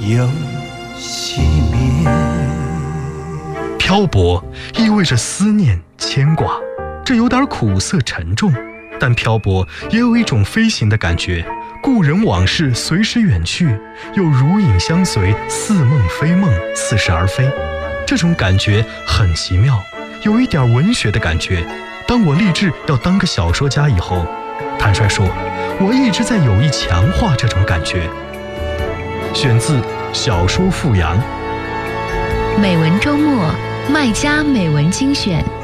又熄灭。 漂泊意味着思念牵挂，这有点苦涩沉重，但漂泊也有一种飞行的感觉，故人往事随时远去，又如影相随，似梦非梦，似是而非。这种感觉很奇妙，有一点文学的感觉。当我立志要当个小说家以后，坦率说，我一直在有意强化这种感觉。选自《小说富阳》。 美文周末，麦家美文精选。